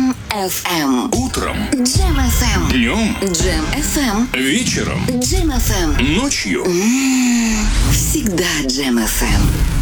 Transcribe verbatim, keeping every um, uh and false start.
Джем эф эм. Утром. Джем эф эм. Днем. Джем эф эм. Вечером. Джем эф эм. Ночью. М-м-м. Всегда Джем эф эм.